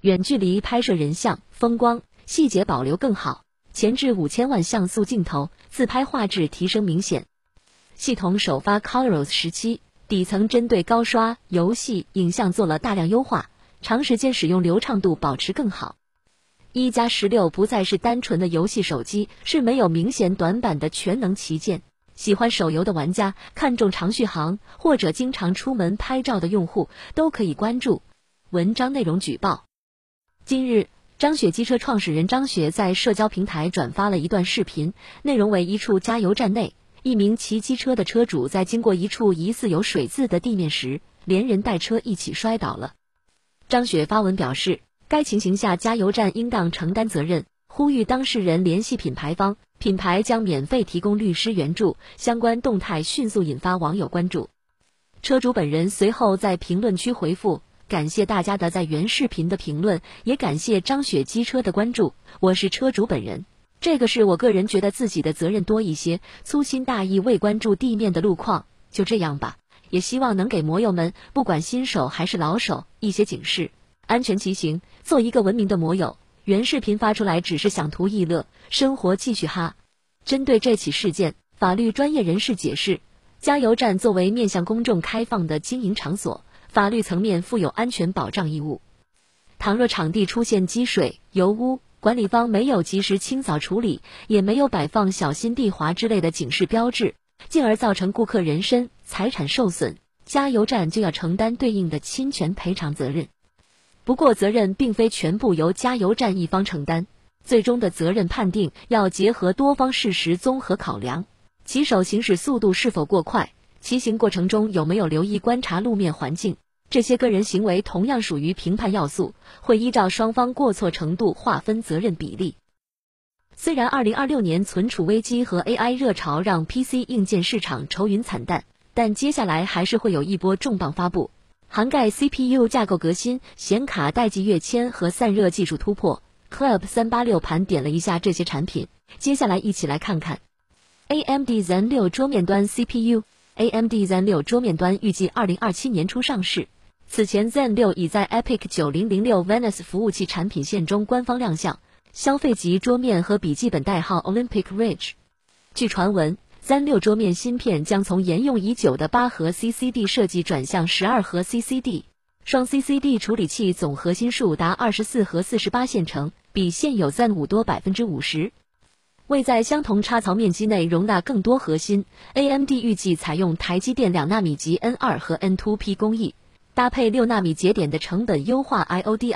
远距离拍摄人像、风光，细节保留更好。前置5000万像素镜头，自拍画质提升明显。系统首发 ColorOS 17，底层针对高刷、游戏、影像做了大量优化，长时间使用流畅度保持更好。1+16不再是单纯的游戏手机，是没有明显短板的全能旗舰。喜欢手游的玩家，看重长续航，或者经常出门拍照的用户，都可以关注。文章内容举报。近日，张雪机车创始人张雪在社交平台转发了一段视频，内容为一处加油站内，一名骑机车的车主在经过一处疑似有水渍的地面时，连人带车一起摔倒了。张雪发文表示，该情形下加油站应当承担责任，呼吁当事人联系品牌方，品牌将免费提供律师援助。相关动态迅速引发网友关注。车主本人随后在评论区回复，感谢大家的在原视频的评论，也感谢张雪机车的关注，我是车主本人。这个是我个人觉得自己的责任多一些，粗心大意未关注地面的路况，就这样吧。也希望能给摩友们，不管新手还是老手，一些警示，安全骑行，做一个文明的摩友。原视频发出来只是想图一乐，生活继续哈。针对这起事件，法律专业人士解释，加油站作为面向公众开放的经营场所，法律层面负有安全保障义务。倘若场地出现积水、油污，管理方没有及时清扫处理，也没有摆放小心地滑之类的警示标志，进而造成顾客人身、财产受损，加油站就要承担对应的侵权赔偿责任。不过责任并非全部由加油站一方承担，最终的责任判定要结合多方事实综合考量，骑手行驶速度是否过快，骑行过程中有没有留意观察路面环境，这些个人行为同样属于评判要素，会依照双方过错程度划分责任比例。虽然2026年存储危机和 AI 热潮让 PC 硬件市场愁云惨淡，但接下来还是会有一波重磅发布，涵盖 CPU 架构革新、显卡代际跃迁和散热技术突破。Club 386盘点了一下这些产品，接下来一起来看看。AMD Zen 6桌面端 CPU。AMD Zen 6桌面端预计2027年初上市。此前 Zen 6已在 EPYC 9006 Venice 服务器产品线中官方亮相，消费级桌面和笔记本代号 Olympic Ridge。据传闻，Zen 6桌面芯片将从沿用已久的8核 CCD 设计转向12核 CCD， 双 CCD 处理器总核心数达24核48线程，比现有 Zen 5多 50%。为在相同插槽面积内容纳更多核心， AMD 预计采用台积电2纳米级 N2 和 N2P 工艺，搭配6纳米节点的成本优化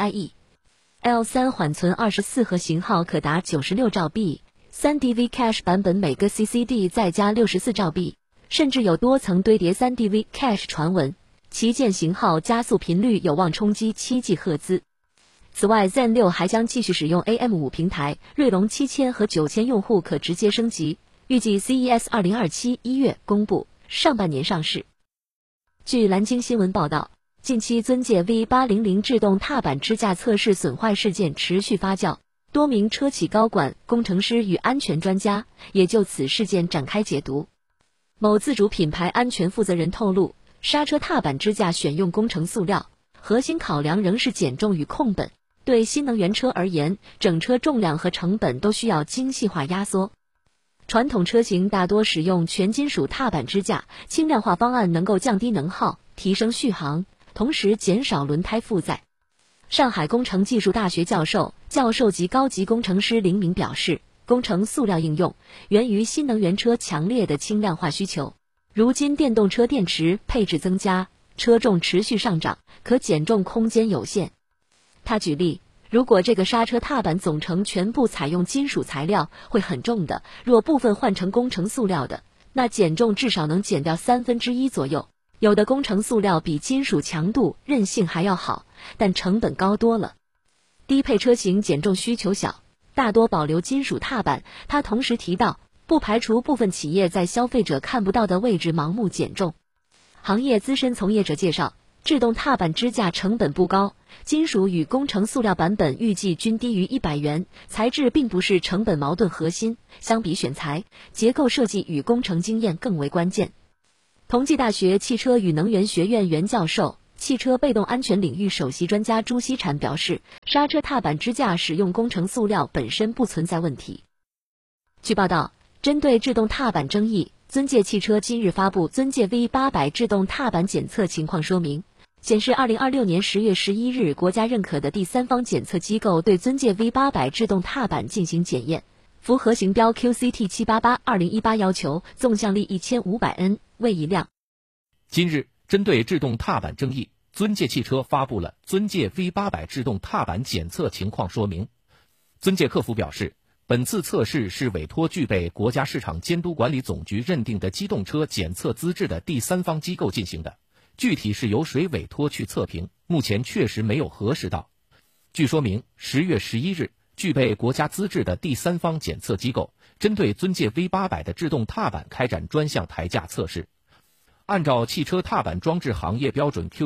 IODIE。L3 缓存24核型号可达96兆 B，3DV Cache 版本每个 CCD 再加64兆 B， 甚至有多层堆叠 3DV Cache 传闻，旗舰型号加速频率有望冲击7G 赫兹。此外 Zen 6还将继续使用 AM5 平台，锐龙7000和9000用户可直接升级，预计 CES 2027 1月公布，上半年上市。据蓝鲸新闻报道，近期尊界 V800 制动踏板支架测试损坏事件持续发酵，多名车企高管、工程师与安全专家也就此事件展开解读。某自主品牌安全负责人透露，刹车踏板支架选用工程塑料，核心考量仍是减重与控本。对新能源车而言，整车重量和成本都需要精细化压缩。传统车型大多使用全金属踏板支架，轻量化方案能够降低能耗，提升续航，同时减少轮胎负载。上海工程技术大学教授级高级工程师林明表示，工程塑料应用源于新能源车强烈的轻量化需求。如今电动车电池配置增加，车重持续上涨，可减重空间有限。他举例，如果这个刹车踏板总成全部采用金属材料，会很重的，若部分换成工程塑料的，那减重至少能减掉1/3左右。有的工程塑料比金属强度、韧性还要好，但成本高多了。低配车型减重需求小，大多保留金属踏板。他同时提到，不排除部分企业在消费者看不到的位置盲目减重。行业资深从业者介绍，制动踏板支架成本不高，金属与工程塑料版本预计均低于100元，材质并不是成本矛盾核心，相比选材，结构设计与工程经验更为关键。同济大学汽车与能源学院原教授、 汽车被动安全领域首席专家朱锡婵表示，刹车踏板支架使用工程塑料本身不存在问题。据报道，针对制动踏板争议，尊界汽车今日发布尊界 V800 制动踏板检测情况说明，显示2026年10月11日国家认可的第三方检测机构对尊界 V800 制动踏板进行检验，符合型标 QCT788-2018 要求，纵向力1500N， 为一辆。 今日，针对制动踏板争议，尊界汽车发布了尊界 V800 制动踏板检测情况说明。尊界客服表示，本次测试是委托具备国家市场监督管理总局认定的机动车检测资质的第三方机构进行的，具体是由谁委托去测评，目前确实没有核实到。据说明，10月11日，具备国家资质的第三方检测机构针对尊界 V800 的制动踏板开展专项台架测试。按照汽车踏板装置行业标准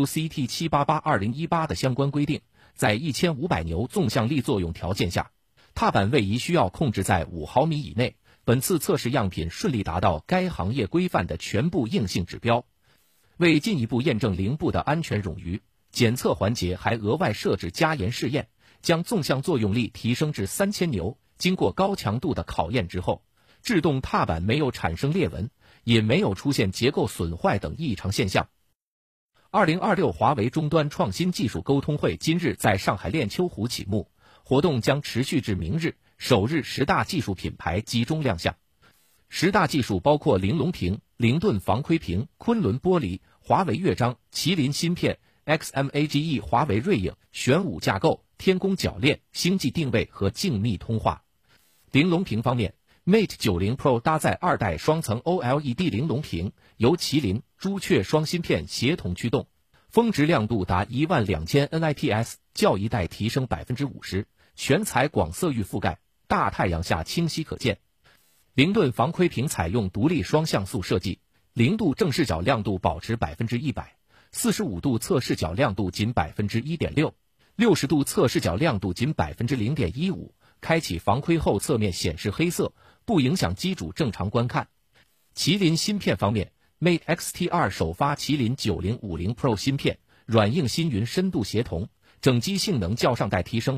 QCT788-2018 的相关规定，在1500牛纵向力作用条件下，踏板位移需要控制在5毫米以内。本次测试样品顺利达到该行业规范的全部硬性指标。为进一步验证零部的安全冗余，检测环节还额外设置加严试验，将纵向作用力提升至3000牛。经过高强度的考验之后，制动踏板没有产生裂纹，也没有出现结构损坏等异常现象。2026华为终端创新技术沟通会今日在上海练秋湖启幕，活动将持续至明日，首日10大技术品牌集中亮相。10大技术包括玲珑屏、凌盾防窥屏、昆仑玻璃、华为乐章、麒麟芯片、XMAGE 华为锐影、玄武架构、天宫铰链、星际定位和静谧通话。玲珑屏方面， Mate 90 Pro 搭载2代双层 OLED 玲珑屏，由麒麟、朱雀双芯片协同驱动，峰值亮度达12000 nits， 较一代提升 50%， 全彩广色域覆盖，大太阳下清晰可见。凌盾防窥屏采用独立双像素设计，0度正视角亮度保持 100%， 45度侧视角亮度仅 1.6%， 60度侧视角亮度仅 0.15%， 开启防窥后侧面显示黑色，不影响机主正常观看。麒麟芯片方面， Mate X-T2 首发麒麟9050 Pro 芯片，软硬星云深度协同，整机性能较上代提升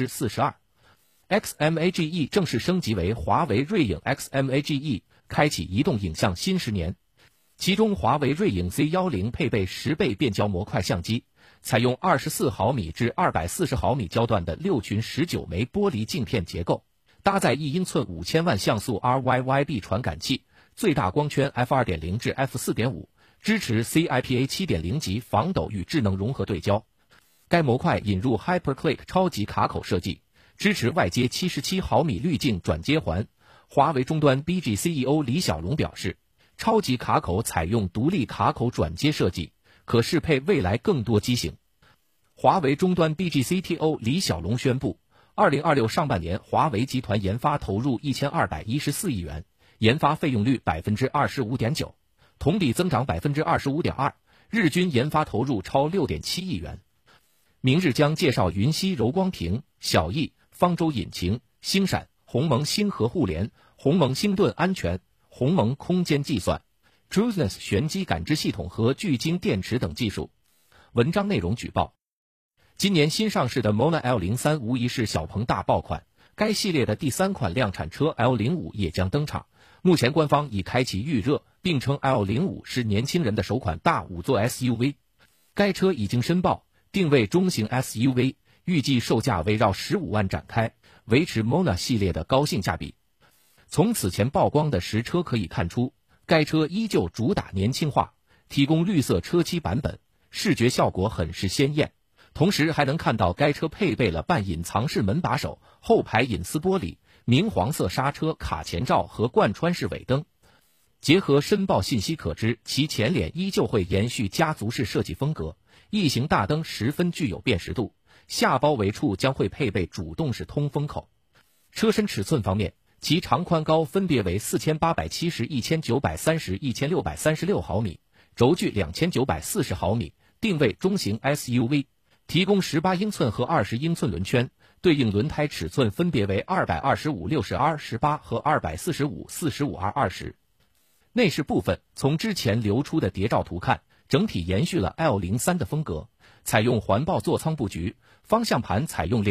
42%。XMAGE 正式升级为华为锐影 XMAGE， 开启移动影像新10年。其中华为锐影 Z10 配备10倍变焦模块相机，采用24毫米至240毫米焦段的6群19枚玻璃镜片结构，搭载1英寸5000万像素 RYYB 传感器，最大光圈 f2.0 至 f4.5， 支持 CIPA 7.0 级防抖与智能融合对焦。该模块引入 HyperClick 超级卡口设计，支持外接77毫米滤镜转接环。华为终端 BG CEO 李小龙表示，超级卡口采用独立卡口转接设计，可适配未来更多机型。华为终端 BG CTO 李小龙宣布，2026上半年华为集团研发投入1214亿元，研发费用率 25.9%， 同比增长 25.2%， 日均研发投入超 6.7 亿元。明日将介绍云溪柔光屏、小艺、方舟引擎、星闪、鸿蒙星河互联、鸿蒙星盾安全、鸿蒙空间计算、Trueness 玄机感知系统和聚晶电池等技术。文章内容举报：今年新上市的 Mona L03 无疑是小鹏大爆款，该系列的第3款量产车 L05 也将登场。目前官方已开启预热，并称 L05 是年轻人的首款大5座 SUV。该车已经申报定位中型 SUV， 预计售价围绕15万展开，维持 Mona 系列的高性价比。从此前曝光的实车可以看出，该车依旧主打年轻化，提供绿色车漆版本，视觉效果很是鲜艳。同时还能看到该车配备了半隐藏式门把手、后排隐私玻璃、明黄色刹车卡钳罩和贯穿式尾灯。结合申报信息可知，其前脸依旧会延续家族式设计风格，异形大灯十分具有辨识度，下包围处将会配备主动式通风口。车身尺寸方面，其长宽高分别为4870、1930、1636毫米，轴距2940毫米，定位中型 SUV， 提供18英寸和20英寸轮圈，对应轮胎尺寸分别为225 60R 18和245 45R 20。内饰部分，从之前流出的谍照图看，整体延续了 L03 的风格， 采用环抱座舱布局，方向盘采用